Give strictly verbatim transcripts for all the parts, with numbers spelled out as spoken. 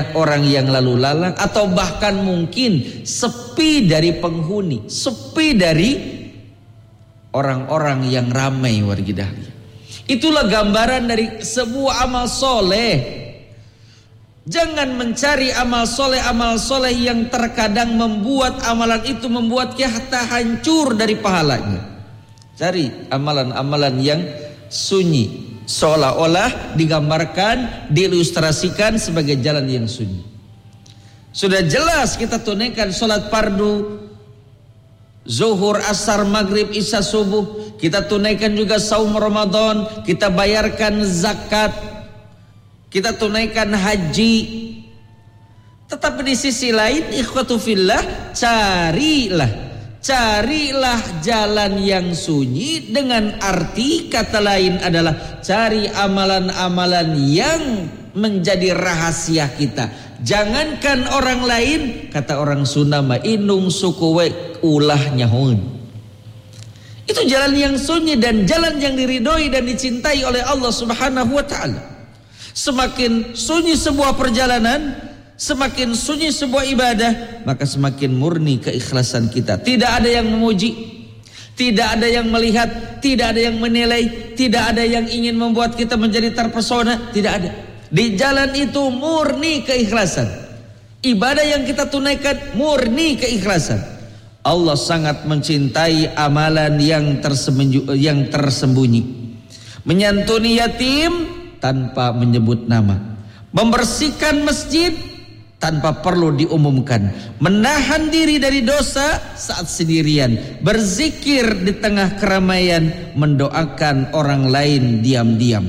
orang yang lalu lalang, atau bahkan mungkin sepi dari penghuni, sepi dari orang-orang yang ramai wargi dahlia. Itulah gambaran dari sebuah amal soleh. Jangan mencari amal soleh, amal soleh yang terkadang membuat amalan itu membuat kita hancur dari pahalanya. Cari amalan-amalan yang sunyi, seolah-olah digambarkan, diilustrasikan sebagai jalan yang sunyi. Sudah jelas kita tunaikan sholat fardu, zuhur, asar, maghrib, isya, subuh. Kita tunaikan juga saum Ramadan, kita bayarkan zakat, kita tunaikan haji. Tetapi di sisi lain, ikhwatu fillah, carilah Carilah jalan yang sunyi, dengan arti kata lain adalah cari amalan-amalan yang menjadi rahasia kita. Jangankan orang lain, kata orang Sunda mah inung sukuwe ulah nyahun. Itu jalan yang sunyi dan jalan yang diridhoi dan dicintai oleh Allah Subhanahu wa taala. Semakin sunyi sebuah perjalanan, semakin sunyi sebuah ibadah, maka semakin murni keikhlasan kita. Tidak ada yang memuji, tidak ada yang melihat, tidak ada yang menilai, tidak ada yang ingin membuat kita menjadi terpesona, tidak ada. Di jalan itu murni keikhlasan. Ibadah yang kita tunaikan murni keikhlasan. Allah sangat mencintai amalan yang tersembunyi, yang tersembunyi. Menyantuni yatim tanpa menyebut nama, membersihkan masjid tanpa perlu diumumkan, menahan diri dari dosa saat sendirian, berzikir di tengah keramaian, mendoakan orang lain diam-diam.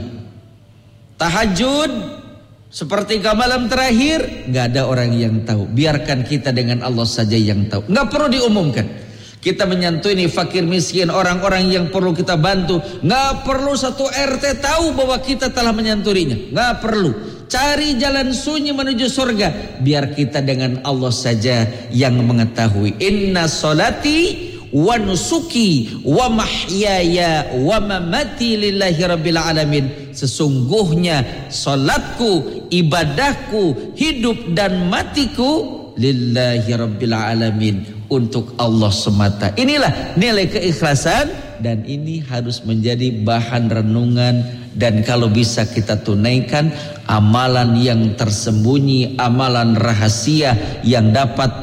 Tahajud sepertiga malam terakhir, gak ada orang yang tahu. Biarkan kita dengan Allah saja yang tahu, gak perlu diumumkan. Kita menyantuni fakir miskin, orang-orang yang perlu kita bantu, gak perlu satu R T tahu bahwa kita telah menyantuninya, gak perlu. Cari jalan sunyi menuju surga, biar kita dengan Allah saja yang mengetahui. Inna solati wa nusuki wa mahyaya wa mamati lillahi rabbil alamin. Sesungguhnya salatku, ibadahku, hidup dan matiku lillahi rabbil alamin, untuk Allah semata. Inilah nilai keikhlasan, dan ini harus menjadi bahan renungan. Dan kalau bisa kita tunaikan amalan yang tersembunyi, amalan rahasia yang dapat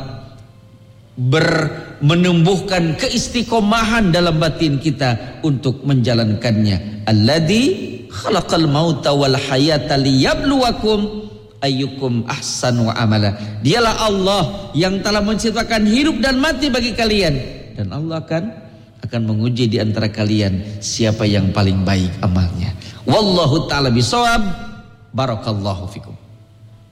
ber menumbuhkan keistiqomahan dalam batin kita untuk menjalankannya. Alladzi khalaqal mauta wal hayata liyabluwakum ayyukum ahsanu amala. Dialah Allah yang telah menciptakan hidup dan mati bagi kalian, dan Allah akan akan menguji di antara kalian siapa yang paling baik amalnya. Wallahu ta'ala bisawab. Barakallahu fikum.